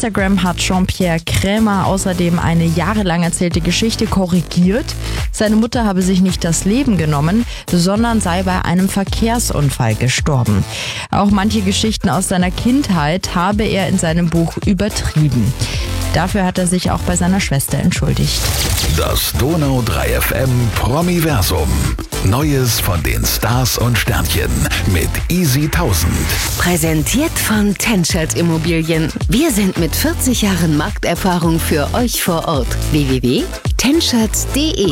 Instagram hat Jean-Pierre Krämer außerdem eine jahrelang erzählte Geschichte korrigiert. Seine Mutter habe sich nicht das Leben genommen, sondern sei bei einem Verkehrsunfall gestorben. Auch manche Geschichten aus seiner Kindheit habe er in seinem Buch übertrieben. Dafür hat er sich auch bei seiner Schwester entschuldigt. Das Donau 3 FM Promiversum. Neues von den Stars und Sternchen mit Easy 1000. Präsentiert von Tenschert Immobilien. Wir sind mit 40 Jahren Markterfahrung für euch vor Ort. www.tenschert.de